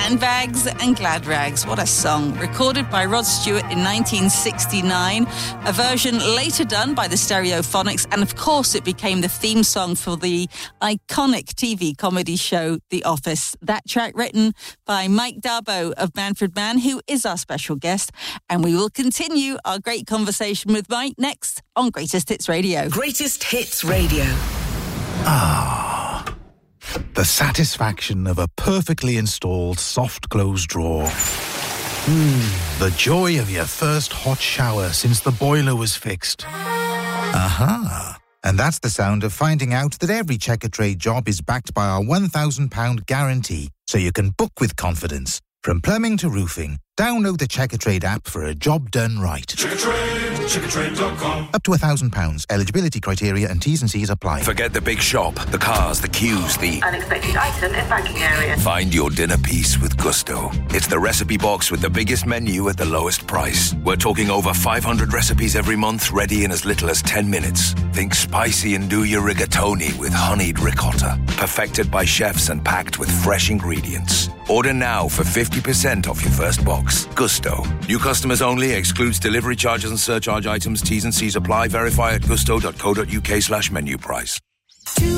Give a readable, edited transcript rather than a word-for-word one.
Handbags and Glad Rags. What a song. Recorded by Rod Stewart in 1969. A version later done by the Stereophonics. And of course, it became the theme song for the iconic TV comedy show, The Office. That track written by Mike Darbo of Manfred Mann, who is our special guest. And we will continue our great conversation with Mike next on Greatest Hits Radio. Greatest Hits Radio. The satisfaction of a perfectly installed soft close drawer. The joy of your first hot shower since the boiler was fixed. Aha! And that's the sound of finding out that every Checkatrade job is backed by our £1,000 guarantee, so you can book with confidence. From plumbing to roofing, download the Checkatrade app for a job done right. Checkatrade.com. Up to £1,000. Eligibility criteria and T's and C's apply. Forget the big shop, the cars, the queues, the unexpected item in banking area. Find your dinner piece with Gusto. It's the recipe box with the biggest menu at the lowest price. We're talking over 500 recipes every month, ready in as little as 10 minutes. Think spicy and do your rigatoni with honeyed ricotta. Perfected by chefs and packed with fresh ingredients. Order now for 50% off your first box. Gusto. New customers only. Excludes delivery charges and surcharge items. T's and C's apply. Verify at gusto.co.uk/menu price.